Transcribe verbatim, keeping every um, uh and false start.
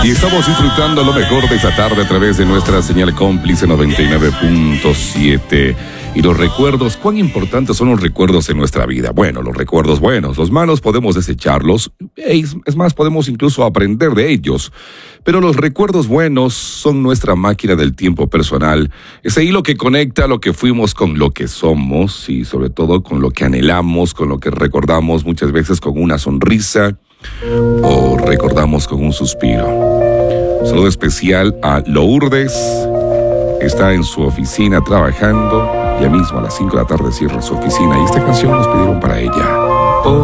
Y estamos disfrutando lo mejor de esta tarde a través de nuestra señal cómplice noventa y nueve punto siete. Y los recuerdos, ¿cuán importantes son los recuerdos en nuestra vida? Bueno, los recuerdos buenos, los malos podemos desecharlos, es, es más, podemos incluso aprender de ellos. Pero los recuerdos buenos son nuestra máquina del tiempo personal, ese hilo que conecta lo que fuimos con lo que somos y sobre todo con lo que anhelamos, con lo que recordamos muchas veces con una sonrisa o recordamos con un suspiro. Saludo especial a Lourdes, está en su oficina trabajando, ya mismo a las cinco de la tarde cierra su oficina y esta canción nos pidieron para ella.